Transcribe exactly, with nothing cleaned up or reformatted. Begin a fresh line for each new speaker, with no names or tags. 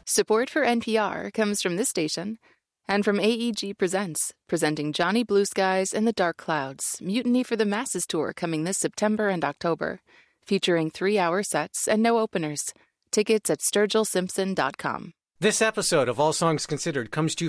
Support for N P R comes from this station and from A E G Presents, presenting Johnny Blue Skies and the Dark Clouds, Mutiny for the Masses tour coming this September and October, featuring three-hour sets and no openers. Tickets at sturgill simpson dot com.
This episode of All Songs Considered comes to you